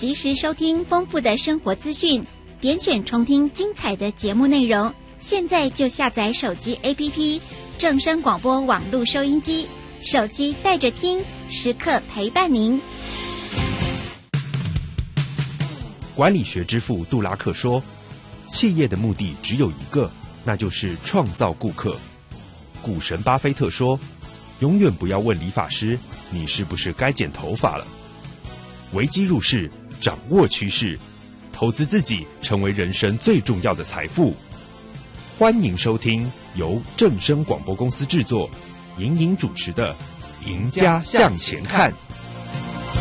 及时收听丰富的生活资讯，点选重听精彩的节目内容。现在就下载手机 APP 正声广播网络收音机，手机带着听，时刻陪伴您。 管理学之父杜拉克说，企业的目的只有一个，那就是创造顾客。股神巴菲特说，永远不要问理发师你是不是该剪头发了。危机入市，掌握趋势，投资自己成为人生最重要的财富。欢迎收听由正声广播公司制作，莹莹主持的《赢家向前看》。